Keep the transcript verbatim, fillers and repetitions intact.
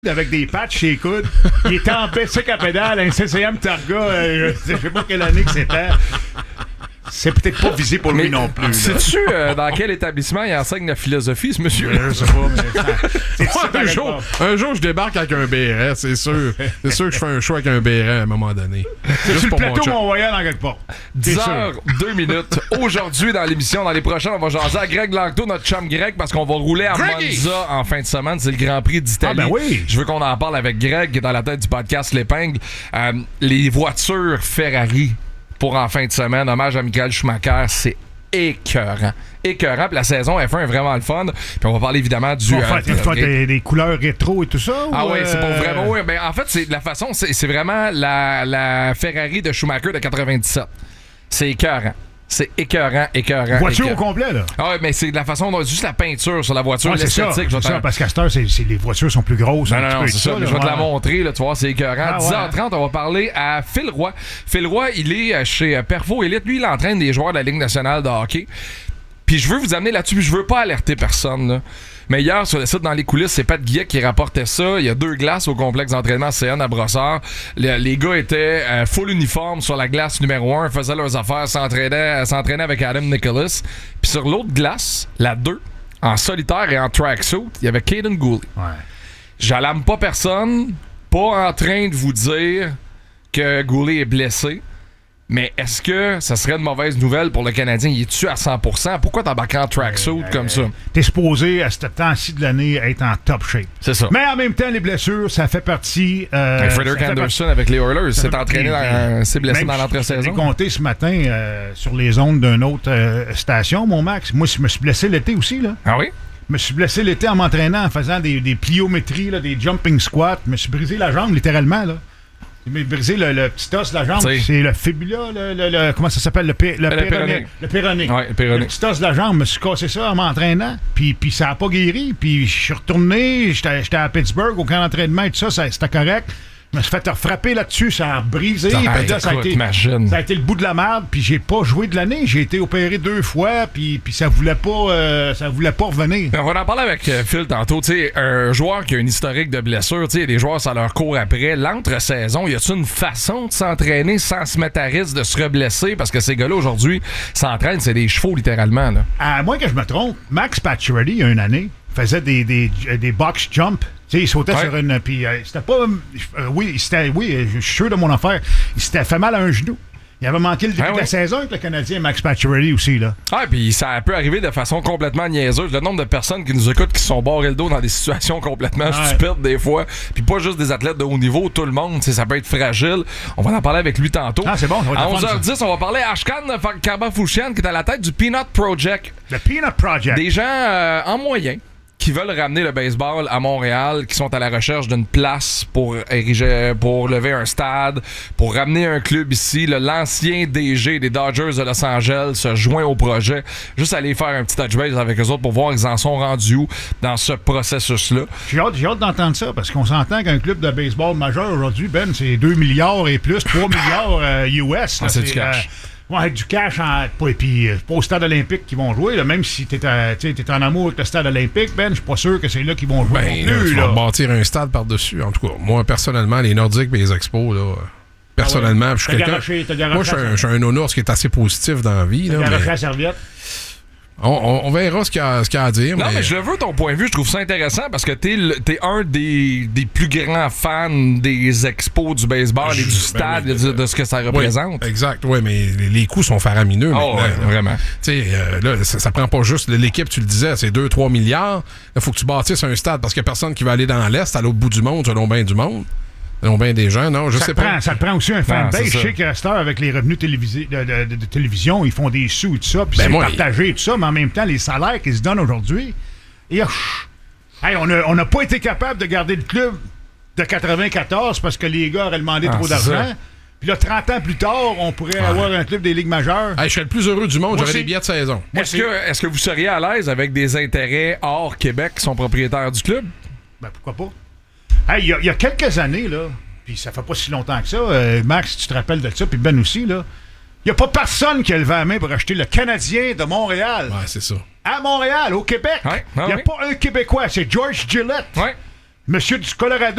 avec des patchs chez les coudes. Il était en bicycle à pédale, un C C M Targa, euh, je sais pas quelle année que c'était. C'est peut-être pas visé pour lui mais, non plus. Sais-tu euh, dans quel établissement il enseigne la philosophie, ce monsieur? Je sais pas, mais c'est ça, un, jour, un jour, je débarque avec un béret, c'est sûr. C'est sûr que je fais un choix avec un béret à un moment donné. C'est sur le pour plateau mon Mont-Royal en quelque part. dix heures deux minutes. Aujourd'hui, dans l'émission, dans les prochaines, on va jaser à Greg Langto, notre chum grec, parce qu'on va rouler à Greggy! Monza en fin de semaine. C'est le Grand Prix d'Italie. Ah ben oui. Je veux qu'on en parle avec Greg, qui est dans la tête du podcast L'Épingle. Euh, les voitures Ferrari pour en fin de semaine. Hommage à Michael Schumacher, c'est écœurant. Écœurant. Puis la saison F un est vraiment le fun. Puis on va parler évidemment du... On va euh, faire des, des, des couleurs rétro et tout ça? Ah ou oui, c'est pour euh... vraiment... Oui, ben, en fait, c'est la façon, c'est, c'est vraiment la, la Ferrari de Schumacher de quatre-vingt-dix-sept. C'est écœurant. C'est écœurant, écœurant. Voiture écœurant. au complet, là? Ah oui, mais c'est de la façon dont juste la peinture sur la voiture, Ouais, c'est ça, l'esthétique. c'est je vais ça, te- parce qu'à cette heure, c'est, c'est, les voitures sont plus grosses. Non, un non, petit non, peu c'est et ça. tout mais là, je vais te la ouais. montrer, là, tu vois, c'est écœurant. Ah, ouais. dix heures trente, on va parler à Phil Roy. Phil Roy, il est euh, chez euh, Perfo Elite. Lui, il entraîne des joueurs de la Ligue nationale de hockey. Puis je veux vous amener là-dessus, puis je veux pas alerter personne, là. Mais hier, sur le site Dans les coulisses, c'est Pat Guillet qui rapportait ça. Il y a deux glaces au complexe d'entraînement C N à Brossard. Le- les gars étaient euh, full uniforme sur la glace numéro un, faisaient leurs affaires, s'entraînaient, s'entraînaient avec Adam Nicholas. Puis sur l'autre glace, la deux, en solitaire et en tracksuit, il y avait Caden Gooley. Ouais. J'alarme pas personne, pas en train de vous dire que Goulet est blessé, mais est-ce que ça serait une mauvaise nouvelle pour le Canadien? Il est-tu à cent pour cent? Pourquoi t'embarques en tracksuit Euh, comme ça? T'es supposé, à ce temps-ci de l'année, être en top shape. C'est ça. Mais en même temps, les blessures, ça fait partie... Euh, Et Frederick ça fait Anderson avec les Oilers ça s'est fait- entraîné, et- dans, s'est blessé même dans si J'ai l'entre-saison. compté ce matin euh, sur les ondes d'une autre euh, station, mon Max. Moi, je me suis blessé l'été aussi, là. Ah oui? Je me suis blessé l'été en m'entraînant, en faisant des, des pliométries, là, des jumping squats. Je me suis brisé la jambe, littéralement, là. Je me suis brisé le, le petit os de la jambe. T'sais. C'est le fibula, le, le- le- comment ça s'appelle? Le, pé, le, Le péroné. péroné. Le péroné. Ouais, le péroné. Le petit os de la jambe, je me suis cassé ça en m'entraînant. Puis, puis ça n'a pas guéri. Puis je suis retourné, j'étais, j'étais à Pittsburgh au camp d'entraînement et tout ça, ça c'était correct. Je me suis fait frapper là-dessus, ça a brisé. Ah, Puis là, ça, a écoute, été, imagine. ça a été le bout de la merde. Puis j'ai pas joué de l'année. J'ai été opéré deux fois. Puis, puis ça voulait pas, euh, ça voulait pas revenir. On va en parler avec euh, Phil tantôt. Tu sais, un joueur qui a une historique de blessure, tu sais, des joueurs, ça leur court après. L'entre-saison, y a-t-il une façon de s'entraîner sans se mettre à risque de se reblesser? Parce que ces gars-là, aujourd'hui, s'entraînent, c'est des chevaux, littéralement. Là. À moins que je me trompe, Max Pacioretty, il y a une année, faisait des, des, des box jump. Tu sais, il sautait Ouais. sur une. Puis euh, c'était pas. euh, oui, c'était, oui, euh, je suis sûr de mon affaire. Il s'était fait mal à un genou. Il avait manqué le début Ah de ouais. la saison avec le Canadien Max Pacioretty aussi, là. Ah, puis ça peut arriver de façon complètement niaiseuse. Le nombre de personnes qui nous écoutent qui se sont barrés le dos dans des situations complètement Ouais. stupides des fois. Puis pas juste des athlètes de haut niveau, tout le monde, tu sais, ça peut être fragile. On va en parler avec lui tantôt. Ah, c'est bon, ça va être À le fun, onze heures dix, on va parler à Ashkan Karbafouchian, qui est à la tête du Peanut Project. Le Peanut Project. Des gens euh, en moyen qui veulent ramener le baseball à Montréal, qui sont à la recherche d'une place pour ériger, pour lever un stade, pour ramener un club ici. Le, l'ancien D G des Dodgers de Los Angeles se joint au projet. Juste aller faire un petit touch base avec eux autres pour voir ils en sont rendus où dans ce processus-là. J'ai hâte, j'ai hâte d'entendre ça, parce qu'on s'entend qu'un club de baseball majeur aujourd'hui, Ben, c'est deux milliards et plus, trois milliards euh, U S. là, Ah, c'est du cash. euh, Ouais, du cash en. Et puis, euh, pas au stade olympique qu'ils vont jouer, là, même si t'es, à- t'sais, t'es en amour avec le stade olympique, Ben, je suis pas sûr que c'est là qu'ils vont jouer Ben, non là, plus, tu là. vas bâtir un stade par-dessus. En tout cas, moi, personnellement, les Nordiques et les Expos, là, euh, personnellement, Ah ouais. je suis T'as quelqu'un... garoché- t'as garoché Moi, je suis à- un, je suis un nounours qui est assez positif dans la vie. T'as Là, garoché mais la serviette. on, on- on verra ce qu'il y a, ce qu'il y a à dire. Non, mais... mais... je le veux ton point de vue. Je trouve ça intéressant parce que t'es, le- t'es un des, des plus grands fans des expos du baseball et du Ben stade, oui, de, de ce que ça Oui, représente. exact, oui, mais les, les coûts sont faramineux. Oh, maintenant, ouais, là. vraiment. Tu sais, euh, là, ça, ça prend pas juste l'équipe, tu le disais, c'est deux trois milliards. Il faut que tu bâtisses un stade parce qu'il n'y a personne qui va aller dans l'Est, à l'autre bout du monde, selon bien du monde. Selon bien des gens, non, je Ça sais te, pas. prend, ça te prend aussi un fanbase. c'est Je ça. sais que Star, avec les revenus télévisés, de, de- de- de télévision, ils font des sous et tout ça, puis Ben c'est moi, partagé et tout ça, mais en même temps, les salaires qu'ils se donnent aujourd'hui, et, ouf, hey, on n'a on a pas été capable de garder le club de quatre-vingt-quatorze parce que les gars auraient demandé Ah, trop c'est d'argent. ça. Puis là, trente ans plus tard, on pourrait avoir un club des ligues majeures. Hey, je serais le plus heureux du monde, Moi j'aurais aussi. des billets de saison. Moi, Est-ce c'est- que, est-ce que vous seriez à l'aise avec des intérêts hors Québec qui sont propriétaires du club? Ben, pourquoi pas? Hey, il y, a- il y a quelques années, là, puis ça fait pas si longtemps que ça, euh, Max, tu te rappelles de ça, puis Ben aussi, là, il n'y a pas personne qui a levé la main pour acheter le Canadien de Montréal. Ouais, c'est ça. À Montréal, au Québec. Ouais, Il ouais, n'y a ouais. pas un Québécois, c'est George Gillette, Ouais. monsieur du Colorado.